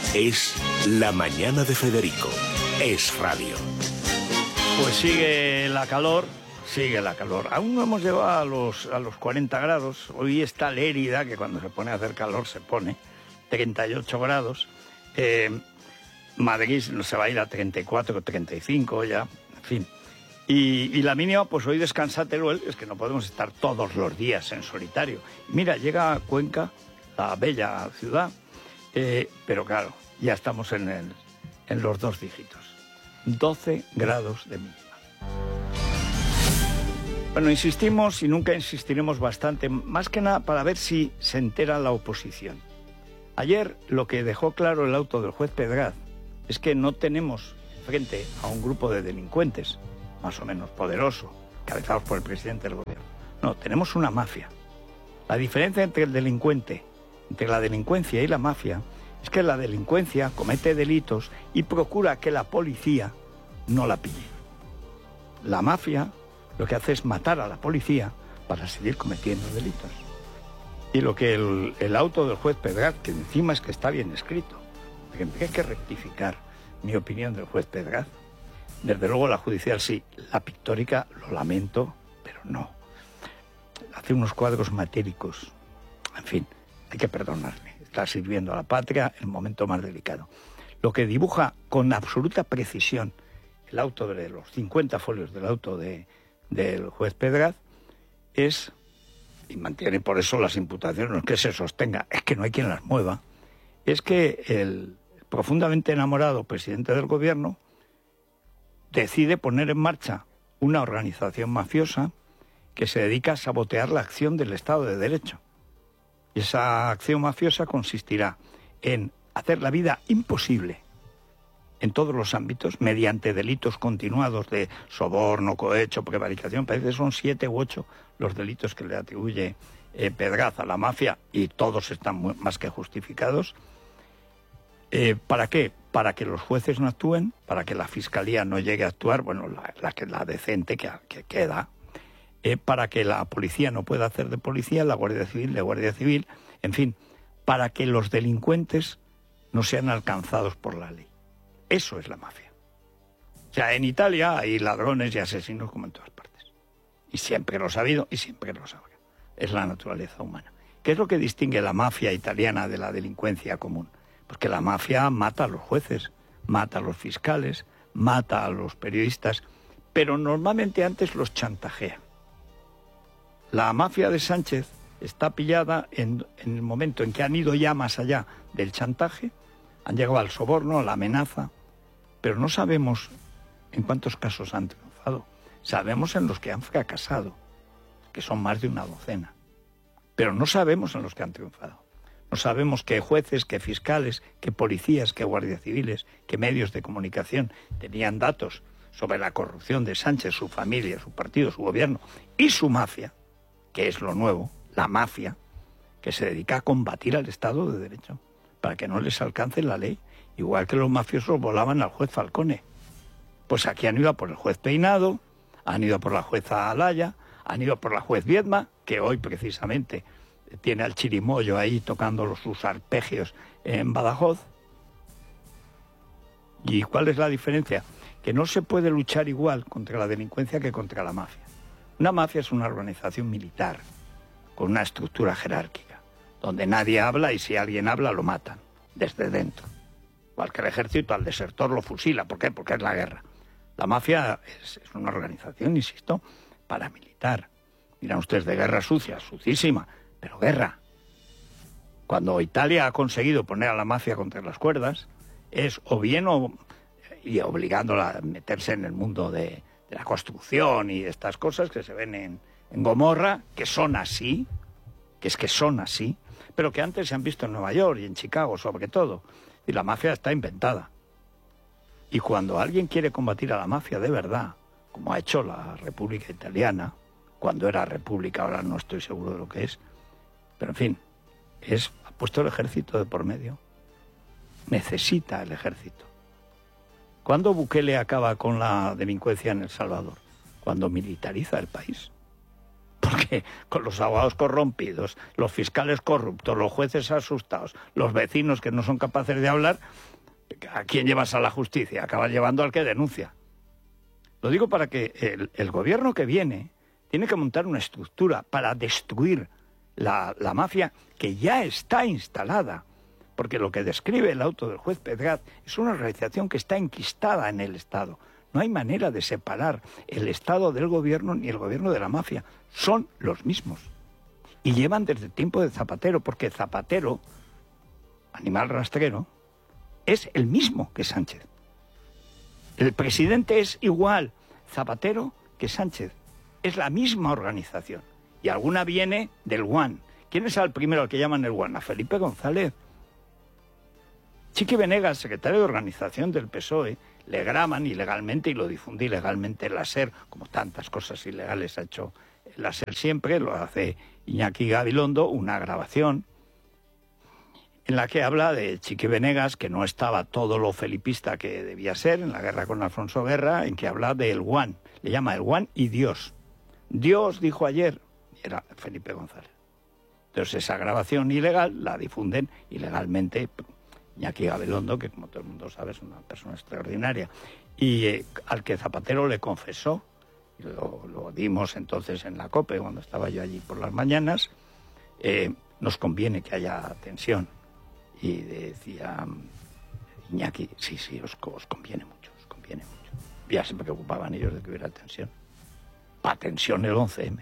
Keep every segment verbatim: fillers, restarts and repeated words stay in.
Es La Mañana de Federico. Es radio. Pues sigue la calor, sigue la calor. Aún no hemos llegado a los, a los cuarenta grados. Hoy está Lérida, que cuando se pone a hacer calor se pone treinta y ocho grados. Eh, Madrid se va a ir a treinta y cuatro, treinta y cinco ya, en fin. Y, y la mínima, pues hoy descansa Teruel, es que no podemos estar todos los días en solitario. Mira, llega a Cuenca, la bella ciudad, eh, pero claro, ya estamos en, el, en los dos dígitos. doce grados de mínima. Bueno, insistimos y nunca insistiremos bastante, más que nada para ver si se entera la oposición. Ayer lo que dejó claro el auto del juez Pedraz es que no tenemos frente a un grupo de delincuentes, más o menos poderoso, cabezados por el presidente del gobierno. No, tenemos una mafia. La diferencia entre el delincuente, entre la delincuencia y la mafia, es que la delincuencia comete delitos y procura que la policía no la pille. La mafia lo que hace es matar a la policía para seguir cometiendo delitos. Y lo que el, el auto del juez Pedraz, que encima es que está bien escrito, porque hay que rectificar mi opinión del juez Pedraz. Desde luego la judicial sí, la pictórica lo lamento, pero no. Hace unos cuadros matéricos, en fin, hay que perdonarle. Está sirviendo a la patria en el momento más delicado. Lo que dibuja con absoluta precisión el auto de los cincuenta folios del auto de, del juez Pedraz es, y mantiene por eso las imputaciones, no es que se sostenga, es que no hay quien las mueva, es que el profundamente enamorado presidente del gobierno decide poner en marcha una organización mafiosa que se dedica a sabotear la acción del Estado de Derecho. Y esa acción mafiosa consistirá en hacer la vida imposible en todos los ámbitos, mediante delitos continuados de soborno, cohecho, prevaricación. Parece que son siete u ocho los delitos que le atribuye eh, Pedraz a la mafia, y todos están muy, más que justificados. Eh, ¿Para qué? Para que los jueces no actúen, para que la Fiscalía no llegue a actuar, bueno, la, la, la decente que, que queda, eh, para que la policía no pueda hacer de policía, la Guardia Civil de Guardia Civil, en fin, para que los delincuentes no sean alcanzados por la ley. Eso es la mafia. O sea, en Italia hay ladrones y asesinos como en todas partes. Y siempre lo ha habido y siempre lo sabrá. Es la naturaleza humana. ¿Qué es lo que distingue la mafia italiana de la delincuencia común? Porque la mafia mata a los jueces, mata a los fiscales, mata a los periodistas, pero normalmente antes los chantajea. La mafia de Sánchez está pillada en, en el momento en que han ido ya más allá del chantaje, han llegado al soborno, a la amenaza, pero no sabemos en cuántos casos han triunfado. Sabemos en los que han fracasado, que son más de una docena, pero no sabemos en los que han triunfado. No sabemos qué jueces, qué fiscales, qué policías, qué guardias civiles, qué medios de comunicación tenían datos sobre la corrupción de Sánchez, su familia, su partido, su gobierno y su mafia, que es lo nuevo, la mafia, que se dedica a combatir al Estado de Derecho para que no les alcance la ley, igual que los mafiosos volaban al juez Falcone. Pues aquí han ido a por el juez Peinado, han ido a por la jueza Alaya, han ido a por la juez Viedma, que hoy precisamente tiene al chirimoyo ahí tocando los, sus arpegios en Badajoz. ¿Y cuál es la diferencia? Que no se puede luchar igual contra la delincuencia que contra la mafia. Una mafia es una organización militar, con una estructura jerárquica, donde nadie habla y si alguien habla lo matan, desde dentro. Igual que el ejército, al desertor lo fusila. ¿Por qué? Porque es la guerra. La mafia es, es una organización, insisto, paramilitar. Dirán ustedes, de guerra sucia, sucísima, pero guerra. Cuando Italia ha conseguido poner a la mafia contra las cuerdas, es o bien o, y obligándola a meterse en el mundo de, de la construcción y estas cosas que se ven en, en Gomorra, que son así, que es que son así, pero que antes se han visto en Nueva York y en Chicago sobre todo. Y la mafia está inventada. Y cuando alguien quiere combatir a la mafia de verdad, como ha hecho la República Italiana, cuando era república, ahora no estoy seguro de lo que es, pero en fin, es, ha puesto el ejército de por medio. Necesita el ejército. ¿Cuándo Bukele acaba con la delincuencia en El Salvador? Cuando militariza el país. Porque porque con los abogados corrompidos, los fiscales corruptos, los jueces asustados, los vecinos que no son capaces de hablar, ¿a quién llevas a la justicia? Acabas llevando al que denuncia. Lo digo para que el, el gobierno que viene tiene que montar una estructura para destruir la, la mafia que ya está instalada. Porque lo que describe el auto del juez Pedraz es una organización que está enquistada en el Estado. No hay manera de separar el Estado del gobierno ni el gobierno de la mafia. Son los mismos. Y llevan desde el tiempo de Zapatero, porque Zapatero, animal rastrero, es el mismo que Sánchez. El presidente es igual Zapatero que Sánchez. Es la misma organización. Y alguna viene del U A N. ¿Quién es el primero al que llaman el U A N? A Felipe González. Chiqui Venegas, secretario de organización del P S O E, le graban ilegalmente y lo difunde ilegalmente en la SER, como tantas cosas ilegales ha hecho la SER siempre, lo hace Iñaki Gabilondo, una grabación en la que habla de Chiqui Venegas, que no estaba todo lo felipista que debía ser en la guerra con Alfonso Guerra, en que habla del U A N, le llama el U A N y Dios. Dios dijo ayer, y era Felipe González. Entonces esa grabación ilegal la difunden ilegalmente Iñaki Gabilondo, que como todo el mundo sabe es una persona extraordinaria, y eh, al que Zapatero le confesó, y lo, lo dimos entonces en la COPE cuando estaba yo allí por las mañanas, eh, nos conviene que haya tensión. Y decía Iñaki, sí, sí, os, os conviene mucho, os conviene mucho. Ya se preocupaban ellos de que hubiera tensión. Pa' tensión el once eme.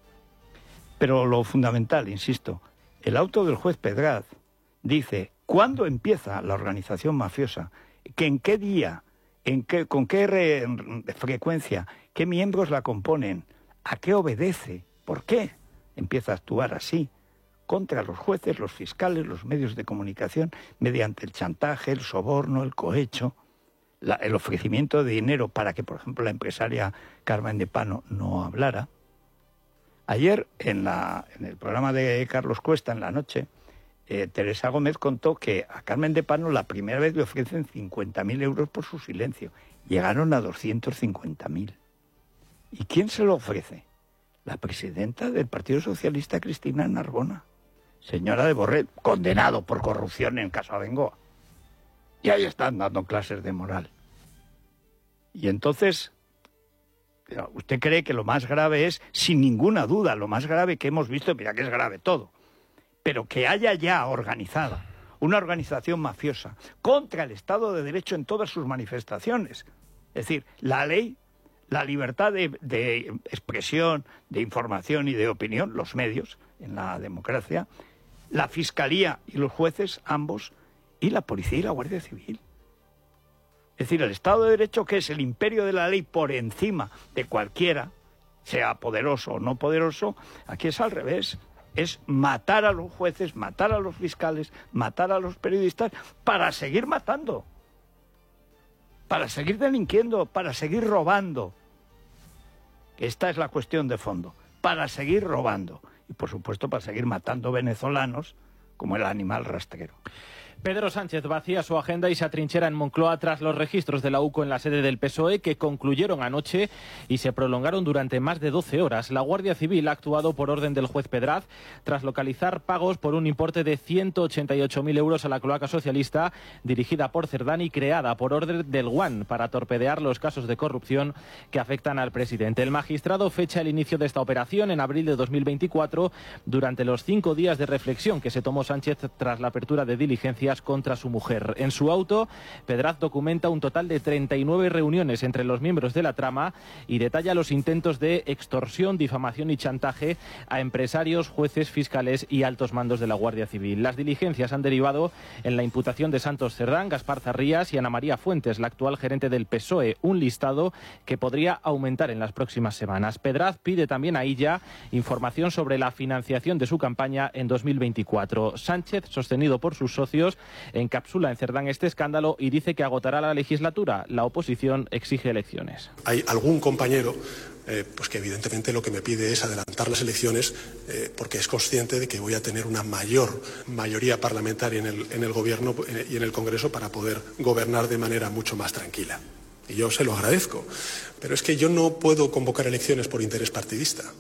Pero lo fundamental, insisto, el auto del juez Pedraz dice cuándo empieza la organización mafiosa, que en qué día, en qué, con qué re, frecuencia, qué miembros la componen, a qué obedece, por qué empieza a actuar así contra los jueces, los fiscales, los medios de comunicación, mediante el chantaje, el soborno, el cohecho, la, el ofrecimiento de dinero para que, por ejemplo, la empresaria Carmen de Pano no hablara. Ayer, en, la, en el programa de Carlos Cuesta, en la noche, Eh, Teresa Gómez contó que a Carmen de Pano la primera vez le ofrecen cincuenta mil euros por su silencio. Llegaron a doscientos cincuenta mil. ¿Y quién se lo ofrece? La presidenta del Partido Socialista, Cristina Narbona, señora de Borrell, condenado por corrupción en caso Abengoa. Y ahí están dando clases de moral. Y entonces, usted cree que lo más grave es, sin ninguna duda, lo más grave que hemos visto, mira que es grave todo, pero que haya ya organizada una organización mafiosa contra el Estado de Derecho en todas sus manifestaciones. Es decir, la ley, la libertad de, de expresión, de información y de opinión, los medios en la democracia, la Fiscalía y los jueces, ambos, y la Policía y la Guardia Civil. Es decir, el Estado de Derecho, que es el imperio de la ley por encima de cualquiera, sea poderoso o no poderoso, aquí es al revés. Es matar a los jueces, matar a los fiscales, matar a los periodistas para seguir matando, para seguir delinquiendo, para seguir robando. Esta es la cuestión de fondo, para seguir robando y, por supuesto, para seguir matando venezolanos como el animal rastrero. Pedro Sánchez vacía su agenda y se atrinchera en Moncloa tras los registros de la U C O en la sede del P S O E, que concluyeron anoche y se prolongaron durante más de doce horas. La Guardia Civil ha actuado por orden del juez Pedraz tras localizar pagos por un importe de ciento ochenta y ocho mil euros a la cloaca socialista dirigida por Cerdán y creada por orden del U A N para torpedear los casos de corrupción que afectan al presidente. El magistrado fecha el inicio de esta operación en abril de dos mil veinticuatro durante los cinco días de reflexión que se tomó Sánchez tras la apertura de diligencias contra su mujer. En su auto, Pedraz documenta un total de treinta y nueve reuniones entre los miembros de la trama y detalla los intentos de extorsión, difamación y chantaje a empresarios, jueces, fiscales y altos mandos de la Guardia Civil. Las diligencias han derivado en la imputación de Santos Cerdán, Gaspar Zarrías y Ana María Fuentes, la actual gerente del P S O E, un listado que podría aumentar en las próximas semanas. Pedraz pide también a Illa información sobre la financiación de su campaña en dos mil veinticuatro. Sánchez, sostenido por sus socios, encapsula en Cerdán este escándalo y dice que agotará la legislatura. La oposición exige elecciones. Hay algún compañero eh, pues que evidentemente lo que me pide es adelantar las elecciones eh, porque es consciente de que voy a tener una mayor mayoría parlamentaria en el, en el Gobierno eh, y en el Congreso para poder gobernar de manera mucho más tranquila. Y yo se lo agradezco. Pero es que yo no puedo convocar elecciones por interés partidista.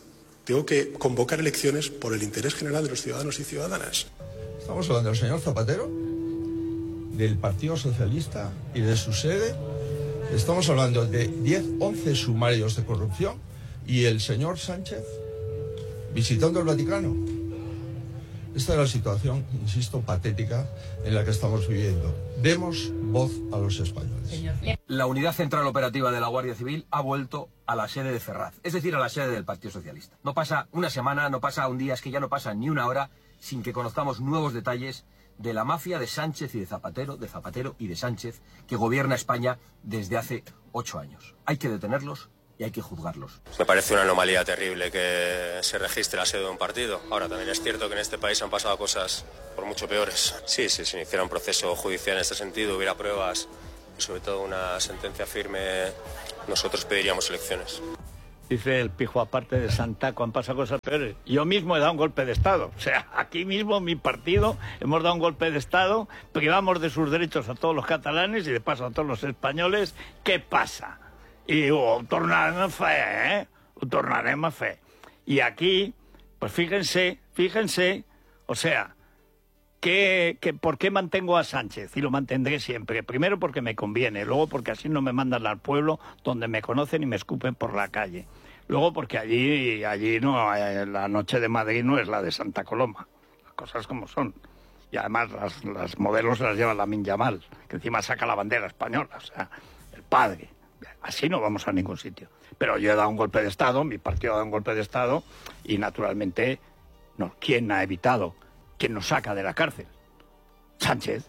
Tengo que convocar elecciones por el interés general de los ciudadanos y ciudadanas. Estamos hablando del señor Zapatero, del Partido Socialista y de su sede. Estamos hablando de diez, once sumarios de corrupción y el señor Sánchez visitando el Vaticano. Esta es la situación, insisto, patética en la que estamos viviendo. Demos voz a los españoles. La Unidad Central Operativa de la Guardia Civil ha vuelto a la sede de Ferraz, es decir, a la sede del Partido Socialista. No pasa una semana, no pasa un día, es que ya no pasa ni una hora sin que conozcamos nuevos detalles de la mafia de Sánchez y de Zapatero, de Zapatero y de Sánchez, que gobierna España desde hace ocho años. Hay que detenerlos y hay que juzgarlos. Me parece una anomalía terrible que se registre la sede de un partido. Ahora, también es cierto que en este país han pasado cosas por mucho peores. Sí, sí, si se iniciara un proceso judicial en este sentido, hubiera pruebas y sobre todo una sentencia firme, nosotros pediríamos elecciones. Dice el pijo, aparte de Santaco, han pasado cosas peores. Yo mismo he dado un golpe de Estado. O sea, aquí mismo, mi partido, hemos dado un golpe de Estado, privamos de sus derechos a todos los catalanes y de paso a todos los españoles. ¿Qué pasa? Y ho tornarem a fer, ¿eh? Ho tornarem a fer. Y aquí, pues fíjense, fíjense, o sea, que, que ¿por qué mantengo a Sánchez? Y lo mantendré siempre. Primero porque me conviene, luego porque así no me mandan al pueblo donde me conocen y me escupen por la calle. Luego porque allí, allí no, la noche de Madrid no es la de Santa Coloma. Las cosas como son. Y además las, las modelos las lleva Lamine Yamal, que encima saca la bandera española, o sea, el padre. Así no vamos a ningún sitio. Pero yo he dado un golpe de Estado, mi partido ha dado un golpe de Estado y naturalmente, no, ¿quién ha evitado? ¿Quién nos saca de la cárcel? Sánchez.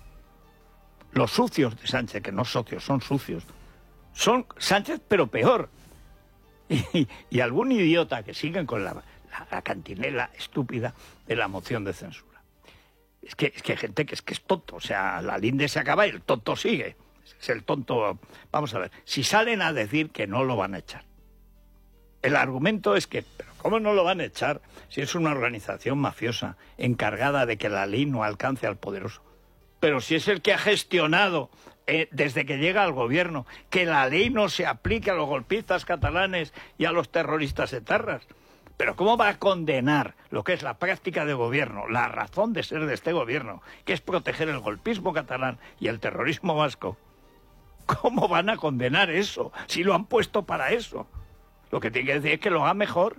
Los sucios de Sánchez, que no socios, son sucios, son Sánchez pero peor. Y, y algún idiota que siguen con la, la, la cantinela estúpida de la moción de censura. Es que, es que hay gente que es, que es tonto, o sea, la linde se acaba y el tonto sigue. Es el tonto. Vamos a ver, si salen a decir que no lo van a echar. El argumento es que, ¿pero cómo no lo van a echar si es una organización mafiosa encargada de que la ley no alcance al poderoso? Pero si es el que ha gestionado eh, desde que llega al gobierno que la ley no se aplique a los golpistas catalanes y a los terroristas etarras. Pero ¿cómo va a condenar lo que es la práctica de gobierno, la razón de ser de este gobierno, que es proteger el golpismo catalán y el terrorismo vasco? ¿Cómo van a condenar eso si lo han puesto para eso? Lo que tiene que decir es que lo haga mejor.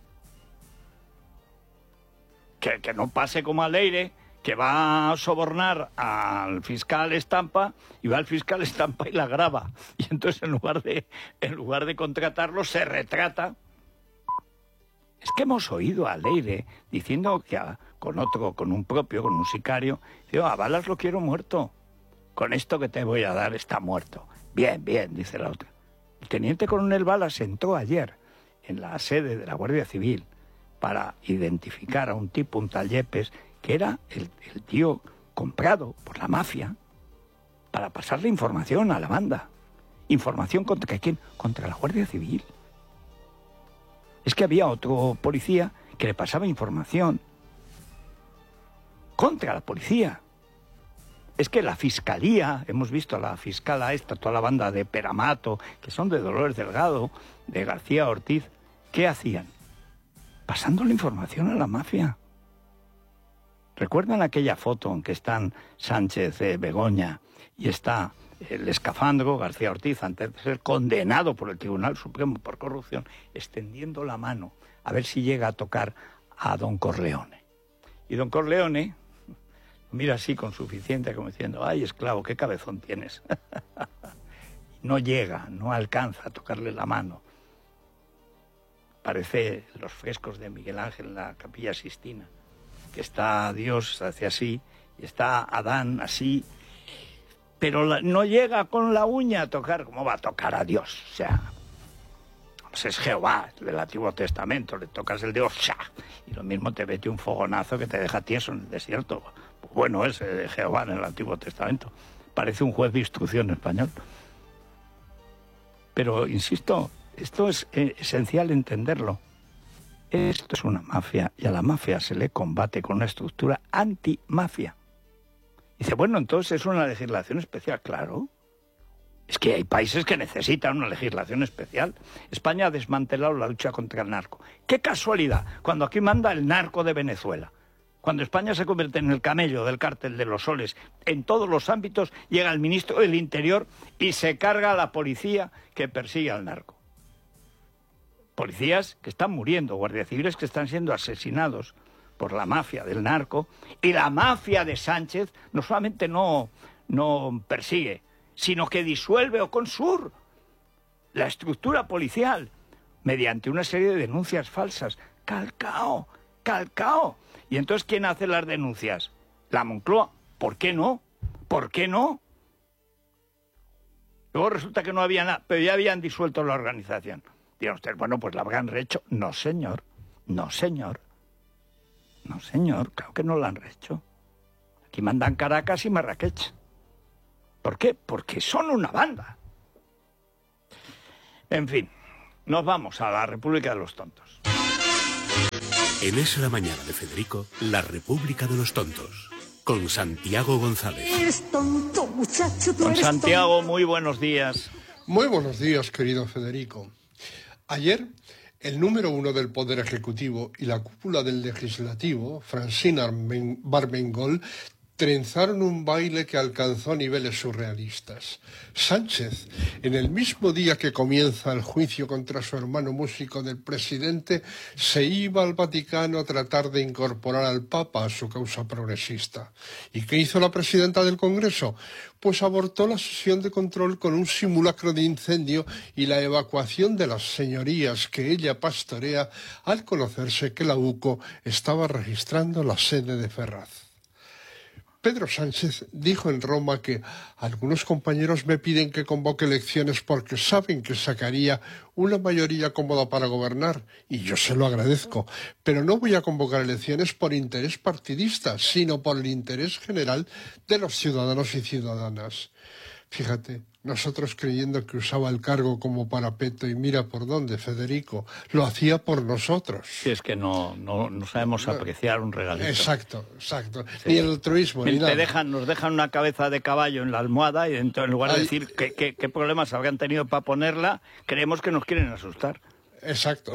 Que, que no pase como a Leire, que va a sobornar al fiscal Estampa y va al fiscal Estampa y la graba. Y entonces en lugar de, en lugar de contratarlo se retrata. Es que hemos oído a Leire diciendo que a, con otro, con un propio, con un sicario, digo, a Balas lo quiero muerto. Con esto que te voy a dar está muerto. Bien, bien, dice la otra. El teniente coronel Balas entró ayer en la sede de la Guardia Civil para identificar a un tipo, un tal Yepes, que era el, el tío comprado por la mafia para pasarle información a la banda. ¿Información contra quién? Contra la Guardia Civil. Es que había otro policía que le pasaba información contra la policía. Es que la fiscalía, hemos visto a la fiscala esta, toda la banda de Peramato, que son de Dolores Delgado, de García Ortiz, ¿qué hacían? Pasando la información a la mafia. ¿Recuerdan aquella foto en que están Sánchez, eh, Begoña, y está el escafandro, García Ortiz, antes de ser condenado por el Tribunal Supremo por corrupción, extendiendo la mano a ver si llega a tocar a don Corleone? Y don Corleone mira así con suficiente, como diciendo, ay, esclavo, qué cabezón tienes. No llega, no alcanza a tocarle la mano. Parece los frescos de Miguel Ángel en la Capilla Sixtina, que está Dios hacia así, y está Adán así, pero la, no llega con la uña a tocar. ¿Cómo va a tocar a Dios? O sea, pues es Jehová, del Antiguo Testamento, le tocas el dedo, ¡sha! Y lo mismo te mete un fogonazo que te deja tieso en el desierto. Bueno, ese de Jehová en el Antiguo Testamento. Parece un juez de instrucción español. Pero, insisto, esto es eh, esencial entenderlo. Esto es una mafia y a la mafia se le combate con una estructura antimafia. Dice, bueno, entonces es una legislación especial. Claro, Es que hay países que necesitan una legislación especial. España ha desmantelado la lucha contra el narco. ¡Qué casualidad! Cuando aquí manda el narco de Venezuela. Cuando España se convierte en el camello del cártel de los soles, en todos los ámbitos, llega el ministro del Interior y se carga a la policía que persigue al narco. Policías que están muriendo, guardias civiles que están siendo asesinados por la mafia del narco, y la mafia de Sánchez no solamente no, no persigue, sino que disuelve o consur la estructura policial mediante una serie de denuncias falsas. Calcao, calcao. ¿Y entonces quién hace las denuncias? La Moncloa. ¿Por qué no? ¿Por qué no? Luego resulta que no había nada, pero ya habían disuelto la organización. Dirán ustedes, bueno, pues la habrán rehecho. No, señor. No, señor. No, señor. Claro que no la han rehecho. Aquí mandan Caracas y Marrakech. ¿Por qué? Porque son una banda. En fin, nos vamos a la República de los Tontos. En Es la Mañana de Federico, la República de los Tontos, con Santiago González. Eres tonto, muchacho, tú Con eres Santiago, tonto. muy buenos días. Muy buenos días, querido Federico. Ayer, el número uno del Poder Ejecutivo y la cúpula del Legislativo, Francine Armengol, trenzaron un baile que alcanzó niveles surrealistas. Sánchez, en el mismo día que comienza el juicio contra su hermano músico del presidente, se iba al Vaticano a tratar de incorporar al Papa a su causa progresista. ¿Y qué hizo la presidenta del Congreso? Pues abortó la sesión de control con un simulacro de incendio y la evacuación de las señorías que ella pastorea al conocerse que la U C O estaba registrando la sede de Ferraz. Pedro Sánchez dijo en Roma que algunos compañeros me piden que convoque elecciones porque saben que sacaría una mayoría cómoda para gobernar, y yo se lo agradezco, pero no voy a convocar elecciones por interés partidista, sino por el interés general de los ciudadanos y ciudadanas. Fíjate, nosotros creyendo que usaba el cargo como parapeto, y mira por dónde, Federico, lo hacía por nosotros. Si es que no, no, no sabemos apreciar un regalito. Exacto, exacto. Sí. Ni el altruismo, ni Te nada. dejan, nos dejan una cabeza de caballo en la almohada y dentro, en lugar de Ay. decir qué, qué, qué problemas habrían tenido para ponerla, creemos que nos quieren asustar. Exacto.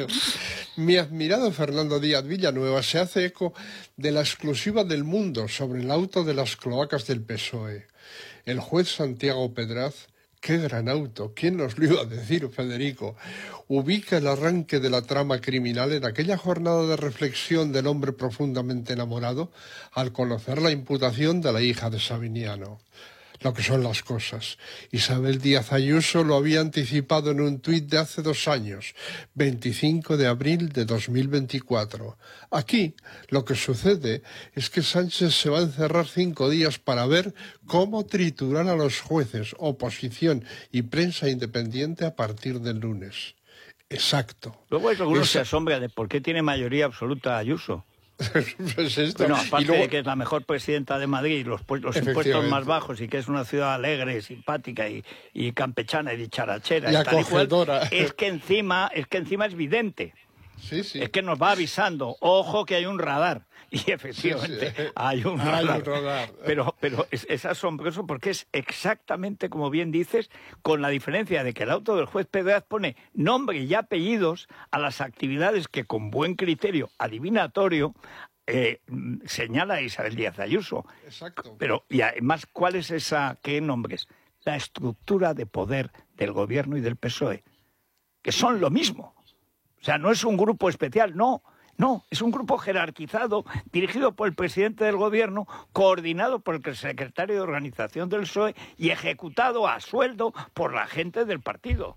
Mi admirado Fernando Díaz Villanueva se hace eco de la exclusiva del Mundo sobre el auto de las cloacas del P S O E. El juez Santiago Pedraz, qué gran auto, ¿quién nos lo iba a decir, Federico? Ubica el arranque de la trama criminal en aquella jornada de reflexión del hombre profundamente enamorado al conocer la imputación de la hija de Sabiniano. Lo que son las cosas. Isabel Díaz Ayuso lo había anticipado en un tuit de hace dos años, veinticinco de abril de dos mil veinticuatro. Aquí lo que sucede es que Sánchez se va a encerrar cinco días para ver cómo triturar a los jueces, oposición y prensa independiente a partir del lunes. Exacto. Luego hay algunos Esa- se asombran de por qué tiene mayoría absoluta Ayuso. Pues esto. Bueno, aparte Y luego- de que es la mejor presidenta de Madrid, los, pu- los impuestos Efectivamente. más bajos y que es una ciudad alegre, simpática y, y campechana y dicharachera Y y tal y cual, acogedora. es que encima es que encima es vidente. Sí, sí. Es que nos va avisando, ojo que hay un radar. Y efectivamente Sí, sí. hay un Hay radar. un radar. Pero, pero es, es asombroso porque es exactamente como bien dices, con la diferencia de que el auto del juez Pedraz pone nombre y apellidos a las actividades que con buen criterio adivinatorio eh, señala a Isabel Díaz Ayuso. Exacto. Pero, y además, ¿cuál es esa? ¿Qué nombres? La estructura de poder del gobierno y del P S O E, que son lo mismo. O sea, no es un grupo especial, no, no, es un grupo jerarquizado, dirigido por el presidente del gobierno, coordinado por el secretario de organización del P S O E y ejecutado a sueldo por la gente del partido.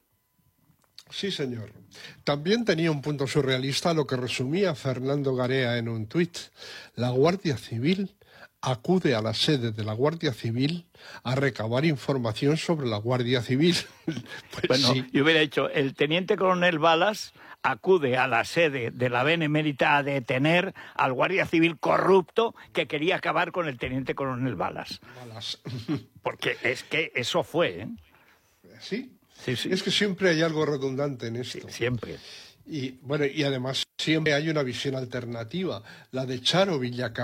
Sí, señor. También tenía un punto surrealista lo que resumía Fernando Garea en un tuit. La Guardia Civil acude a la sede de la Guardia Civil a recabar información sobre la Guardia Civil. Pues Bueno, sí. yo hubiera dicho, el teniente coronel Balas acude a la sede de la Benemérita a detener al guardia civil corrupto que quería acabar con el teniente coronel Balas. Balas. Porque es que eso fue, ¿eh? ¿Sí? Sí, sí. Es que siempre hay algo redundante en esto. Siempre. Y bueno, y además siempre hay una visión alternativa, la de Charo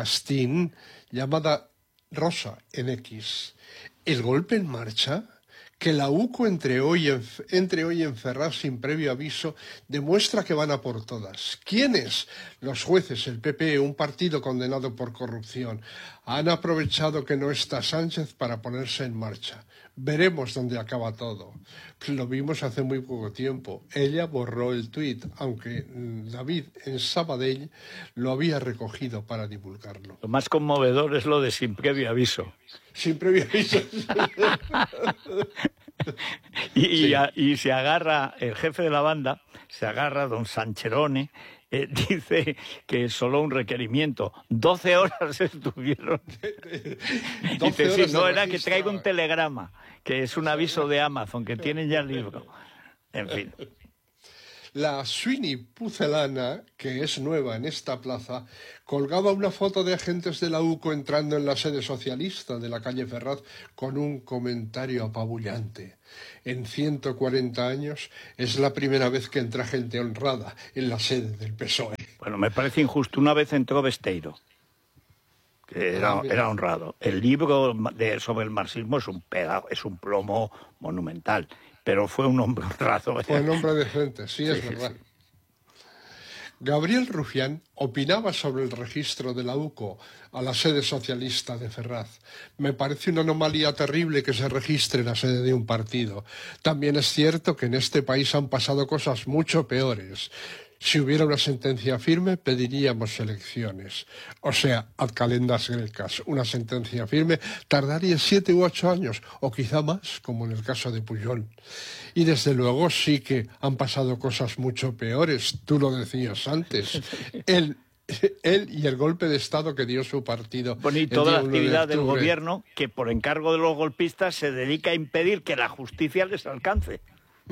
Villacastín, llamada Rosa en X. El golpe en marcha, Que la UCO entre hoy, en, entre hoy en Ferraz sin previo aviso demuestra que van a por todas. ¿Quiénes? Los jueces, el P P, un partido condenado por corrupción. Han aprovechado que no está Sánchez para ponerse en marcha. Veremos dónde acaba todo. Lo vimos hace muy poco tiempo. Ella borró el tuit, aunque David en Sabadell lo había recogido para divulgarlo. Lo más conmovedor es lo de sin previo aviso. Sin previo aviso. y, Sí. y, a- y se agarra, el jefe de la banda, se agarra don Sancherone, eh, dice que es solo un requerimiento. doce horas estuvieron. doce Dice, sí, horas no, de era que registro. traigo un telegrama, que es un aviso de Amazon, que tienen ya el libro. En fin. La Sweeney Pucelana, que es nueva en esta plaza, colgaba una foto de agentes de la UCO entrando en la sede socialista de la calle Ferraz con un comentario apabullante. En ciento cuarenta años es la primera vez que entra gente honrada en la sede del P S O E. Bueno, me parece injusto. Una vez entró Besteiro, que era, Ah, mira. era honrado. El libro de, sobre el marxismo es un peda- es un plomo monumental, pero fue un hombre honrado. Fue un hombre decente, sí, es Sí, verdad. sí. Gabriel Rufián opinaba sobre el registro de la UCO a la sede socialista de Ferraz. Me parece una anomalía terrible que se registre la sede de un partido. También es cierto que en este país han pasado cosas mucho peores. Si hubiera una sentencia firme, pediríamos elecciones. O sea, ad calendas grecas. Una sentencia firme tardaría siete u ocho años, o quizá más, como en el caso de Pujol. Y desde luego sí que han pasado cosas mucho peores. Tú lo decías antes. Él, él y el golpe de Estado que dio su partido. Bueno, y el toda día la uno de actividad del octubre. gobierno, que por encargo de los golpistas se dedica a impedir que la justicia les alcance.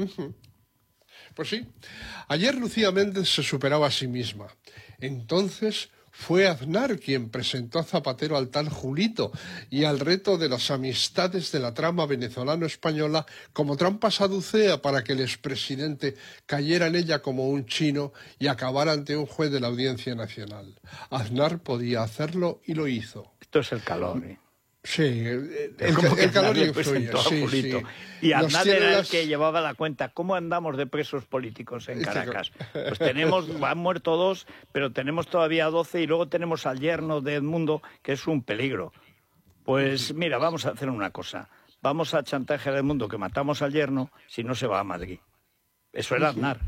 Pues sí. Ayer Lucía Méndez se superaba a sí misma. Entonces fue Aznar quien presentó a Zapatero al tal Julito y al reto de las amistades de la trama venezolano-española como trampa saducea para que el expresidente cayera en ella como un chino y acabara ante un juez de la Audiencia Nacional. Aznar podía hacerlo y lo hizo. Esto es el calor, ¿eh? Sí, el, Es como el que calor Aznar le influye. presentó a Sí, Julito. sí. Y Nos Aznar tiene era las- el que llevaba la cuenta. ¿Cómo andamos de presos políticos en Este- Caracas? Pues tenemos, han muerto dos, pero tenemos todavía doce y luego tenemos al yerno de Edmundo, que es un peligro. Pues mira, vamos a hacer una cosa. Vamos a chantajear a Edmundo que matamos al yerno si no se va a Madrid. Eso era Aznar.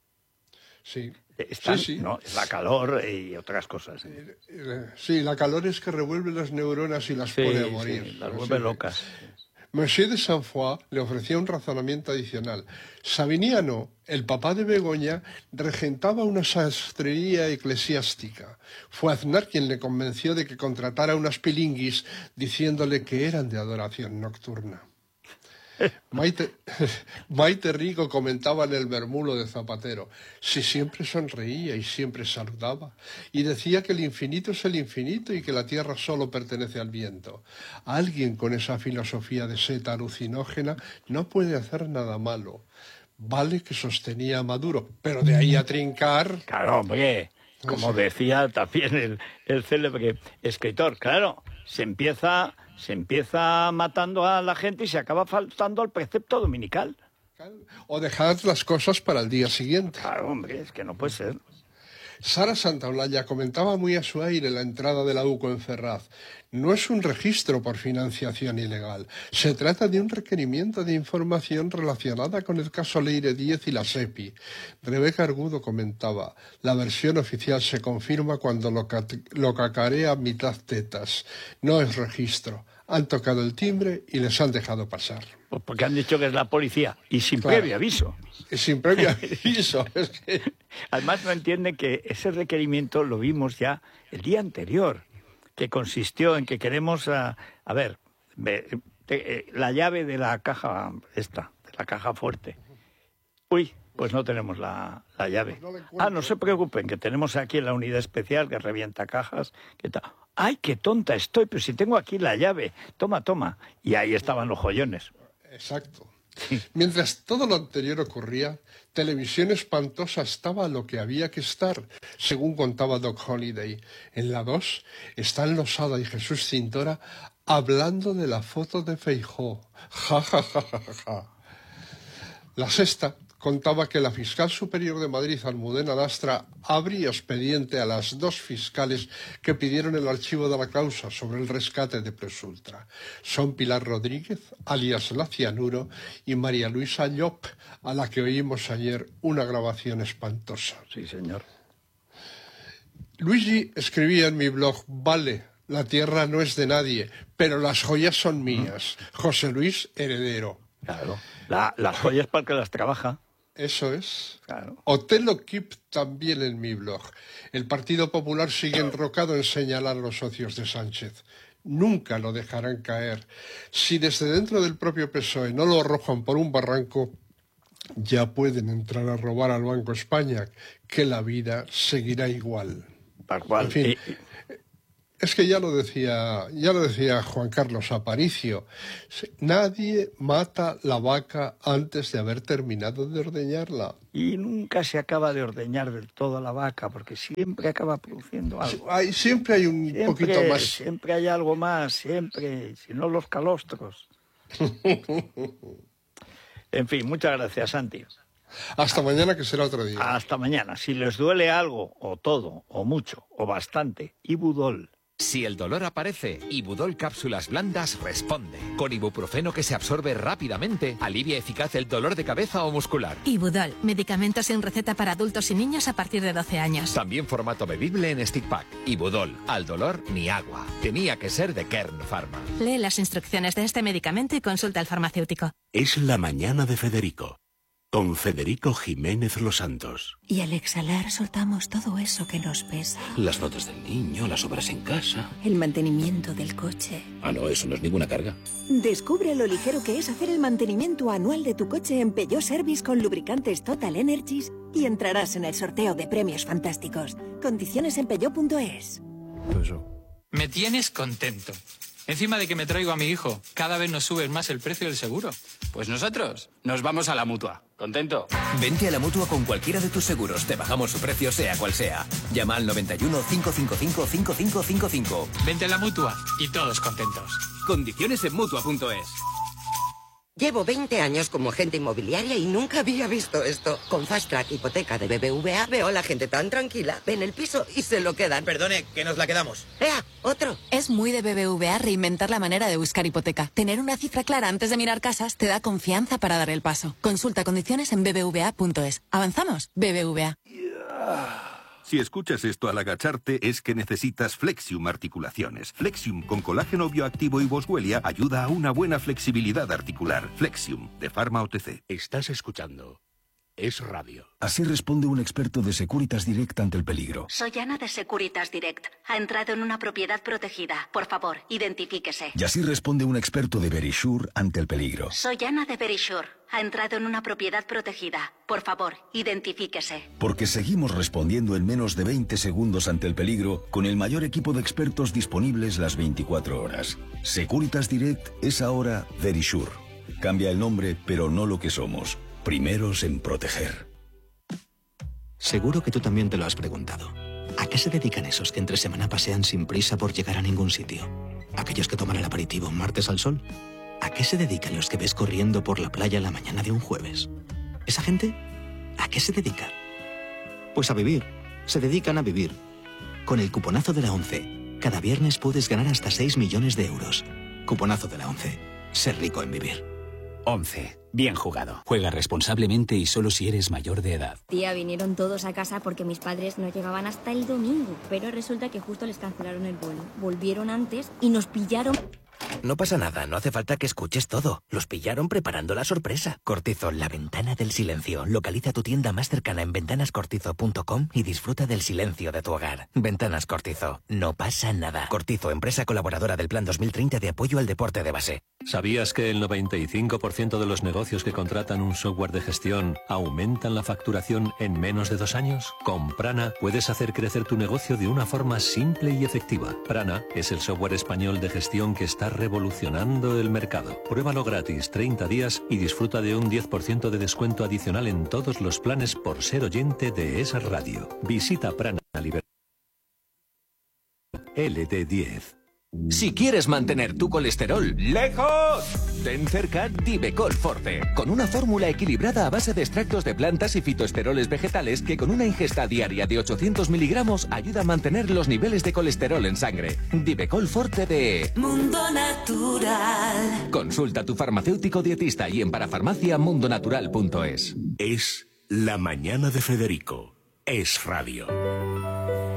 Sí. Están- Sí, sí. ¿no? Es la calor y otras cosas. ¿eh? Eh, Sí, la calor es que revuelve las neuronas y las Sí, pone a sí, morir. las vuelve Sí. locas. Monsieur de Saint-Foy le ofrecía un razonamiento adicional. Sabiniano, el papá de Begoña, regentaba una sastrería eclesiástica. Fue Aznar quien le convenció de que contratara unas pilinguis diciéndole que eran de adoración nocturna. Maite, Maite Rico comentaba en el Bermulo de Zapatero, si siempre sonreía y siempre saludaba, y decía que el infinito es el infinito y que la tierra solo pertenece al viento. Alguien con esa filosofía de seta alucinógena no puede hacer nada malo. Vale que sostenía a Maduro, pero de ahí a trincar... Claro, hombre, como decía también el, el célebre escritor, claro, se empieza, se empieza matando a la gente y se acaba faltando al precepto dominical. O dejar las cosas para el día siguiente. Claro, hombre, es que no puede ser. Sara Santaolalla comentaba muy a su aire la entrada de la UCO en Ferraz. No es un registro por financiación ilegal. Se trata de un requerimiento de información relacionada con el caso Leire Díez y la SEPI. Rebeca Argudo comentaba, la versión oficial se confirma cuando lo, cat- lo cacarea a mitad tetas. No es registro. Han tocado el timbre y les han dejado pasar. Pues porque han dicho que es la policía y sin Claro. previo aviso. Y sin previo aviso. Es que... Además no entiende que ese requerimiento lo vimos ya el día anterior, que consistió en que queremos, a, a ver, ve- te- eh, la llave de la caja esta, de la caja fuerte. Uy, pues no tenemos la, la llave. Pues no la encuentro. Ah, no se preocupen, que tenemos aquí en la unidad especial que revienta cajas. Que tal. Ay, qué tonta estoy, pero si tengo aquí la llave. Toma, toma. Y ahí estaban los joyones. Exacto. Mientras todo lo anterior ocurría, Televisión Espantosa estaba a lo que había que estar, según contaba Doc Holliday. En la dos están Losada y Jesús Cintora hablando de la foto de Feijóo. Ja, ja, ja, ja, ja. La Sexta contaba que la fiscal superior de Madrid, Almudena Lastra, abría expediente a las dos fiscales que pidieron el archivo de la causa sobre el rescate de Presultra. Son Pilar Rodríguez, alias La Cianuro, y María Luisa Llop, a la que oímos ayer una grabación espantosa. Sí, señor. Luigi escribía en mi blog: vale, la tierra no es de nadie, pero las joyas son mías. José Luis Heredero. Claro. La, las joyas para el que las trabaja. Eso es. Claro. Otelo Kip también en mi blog. El Partido Popular sigue enrocado en señalar a los socios de Sánchez. Nunca lo dejarán caer. Si desde dentro del propio P S O E no lo arrojan por un barranco, ya pueden entrar a robar al Banco España, que la vida seguirá igual. Tal cual. En fin, eh, es que ya lo decía, ya lo decía Juan Carlos Aparicio. Nadie mata la vaca antes de haber terminado de ordeñarla. Y nunca se acaba de ordeñar del todo la vaca, porque siempre acaba produciendo algo. Hay, siempre hay un siempre, poquito más. Siempre hay algo más, siempre, si no los calostros. En fin, muchas gracias, Santi. Hasta mañana, que será otro día. Hasta mañana. Si les duele algo, o todo, o mucho, o bastante, Ibudol. Si el dolor aparece, Ibudol Cápsulas Blandas responde. Con ibuprofeno que se absorbe rápidamente, alivia eficaz el dolor de cabeza o muscular. Ibudol, medicamento sin receta para adultos y niños a partir de doce años. También formato bebible en stick pack. Ibudol, al dolor ni agua. Tenía que ser de Kern Pharma. Lee las instrucciones de este medicamento y consulta al farmacéutico. Es la mañana de Federico, con Federico Jiménez Los Santos. Y al exhalar soltamos todo eso que nos pesa. Las notas del niño, las obras en casa. El mantenimiento del coche. Ah, no, eso no es ninguna carga. Descubre lo ligero que es hacer el mantenimiento anual de tu coche en Peugeot Service con lubricantes Total Energies y entrarás en el sorteo de premios fantásticos. Condiciones en peugeot punto es. Me tienes contento. Encima de que me traigo a mi hijo, cada vez nos subes más el precio del seguro. Pues nosotros nos vamos a la Mutua. ¿Contento? Vente a la Mutua con cualquiera de tus seguros. Te bajamos su precio sea cual sea. Llama al noventa y uno, cinco cinco cinco, cinco cinco cinco cinco. Vente a la Mutua y todos contentos. Condiciones en Mutua punto es. Llevo veinte años como agente inmobiliaria y nunca había visto esto. Con Fast Track Hipoteca de B B V A veo a la gente tan tranquila. Ven el piso y se lo quedan. Perdone, que nos la quedamos. ¡Ea! ¡Otro! Es muy de B B V A reinventar la manera de buscar hipoteca. Tener una cifra clara antes de mirar casas te da confianza para dar el paso. Consulta condiciones en b b v a punto es. ¿Avanzamos? B B V A. Si escuchas esto al agacharte es que necesitas Flexium Articulaciones. Flexium con colágeno bioactivo y boswellia ayuda a una buena flexibilidad articular. Flexium, de Pharma O T C. Estás escuchando Es Radio. Así responde un experto de Securitas Direct ante el peligro. Soy Ana de Securitas Direct. Ha entrado en una propiedad protegida. Por favor, identifíquese. Y así responde un experto de Verisure ante el peligro. Soy Ana de Verisure. Ha entrado en una propiedad protegida. Por favor, identifíquese. Porque seguimos respondiendo en menos de veinte segundos ante el peligro con el mayor equipo de expertos disponibles las veinticuatro horas. Securitas Direct es ahora Verisure. Cambia el nombre, pero no lo que somos. Primeros en proteger. Seguro que tú también te lo has preguntado. ¿A qué se dedican esos que entre semana pasean sin prisa por llegar a ningún sitio? ¿Aquellos que toman el aperitivo un martes al sol? ¿A qué se dedican los que ves corriendo por la playa la mañana de un jueves? ¿Esa gente? ¿A qué se dedica? Pues a vivir. Se dedican a vivir. Con el cuponazo de la ONCE, cada viernes puedes ganar hasta seis millones de euros. Cuponazo de la ONCE. Ser rico en vivir. ONCE. Bien jugado. Juega responsablemente y solo si eres mayor de edad. Tía, vinieron todos a casa porque mis padres no llegaban hasta el domingo. Pero resulta que justo les cancelaron el vuelo. Volvieron antes y nos pillaron... No pasa nada, no hace falta que escuches todo. Los pillaron preparando la sorpresa. Cortizo, la ventana del silencio. Localiza tu tienda más cercana en ventanas cortizo punto com y disfruta del silencio de tu hogar. Ventanas Cortizo, no pasa nada. Cortizo, empresa colaboradora del Plan dos mil treinta de apoyo al deporte de base. ¿Sabías que el noventa y cinco por ciento de los negocios que contratan un software de gestión aumentan la facturación en menos de dos años? Con Prana puedes hacer crecer tu negocio de una forma simple y efectiva. Prana es el software español de gestión que está revolucionando el mercado. Pruébalo gratis treinta días y disfruta de un diez por ciento de descuento adicional en todos los planes por ser oyente de esa radio. Visita Prana Liber L D diez. Si quieres mantener tu colesterol lejos, ten cerca Divecol Forte, con una fórmula equilibrada a base de extractos de plantas y fitoesteroles vegetales que con una ingesta diaria de ochocientos miligramos ayuda a mantener los niveles de colesterol en sangre. Divecol Forte de Mundo Natural. Consulta a tu farmacéutico dietista y en parafarmacia mundonatural punto es. Es La Mañana de Federico. Es radio.